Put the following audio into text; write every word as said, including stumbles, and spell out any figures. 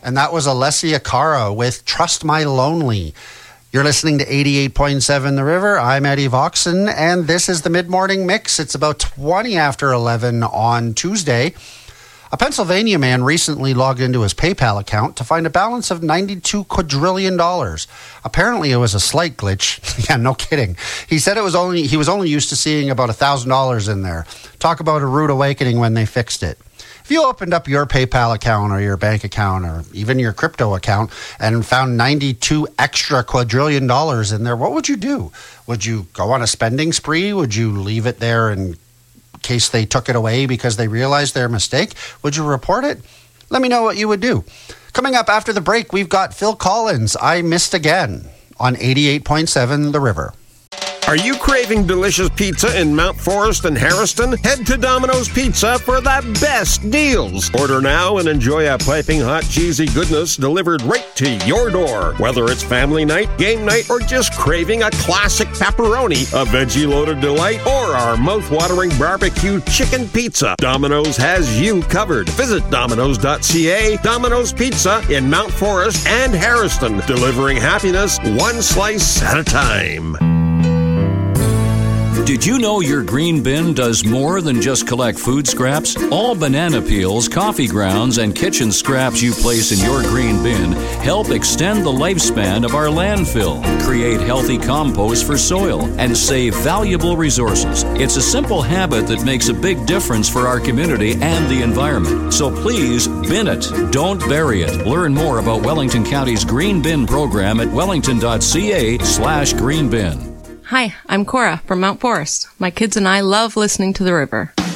And that was Alessia Cara with Trust My Lonely. You're listening to eighty-eight point seven The River. I'm Eddie Voxon, and this is the Mid-Morning Mix. It's about twenty after eleven on Tuesday. A Pennsylvania man recently logged into his PayPal account to find a balance of ninety-two quadrillion dollars. Apparently, it was a slight glitch. Yeah, no kidding. He said it was only he was only used to seeing about one thousand dollars in there. Talk about a rude awakening when they fixed it. If you opened up your PayPal account or your bank account or even your crypto account and found ninety-two extra quadrillion dollars in there, what would you do? Would you go on a spending spree? Would you leave it there in case they took it away because they realized their mistake? Would you report it? Let me know what you would do. Coming up after the break, we've got Phil Collins, I Missed Again, on eighty-eight point seven The River. Are you craving delicious pizza in Mount Forest and Harrison? Head to Domino's Pizza for the best deals. Order now and enjoy a piping hot cheesy goodness delivered right to your door. Whether it's family night, game night, or just craving a classic pepperoni, a veggie-loaded delight, or our mouth-watering barbecue chicken pizza, Domino's has you covered. Visit Domino's dot C A. Domino's Pizza in Mount Forest and Harrison, delivering happiness one slice at a time. Did you know your green bin does more than just collect food scraps? All banana peels, coffee grounds, and kitchen scraps you place in your green bin help extend the lifespan of our landfill, create healthy compost for soil, and save valuable resources. It's a simple habit that makes a big difference for our community and the environment. So please, bin it. Don't bury it. Learn more about Wellington County's Green Bin program at wellington dot C A slash green bin. Hi, I'm Cora from Mount Forest. My kids and I love listening to The River.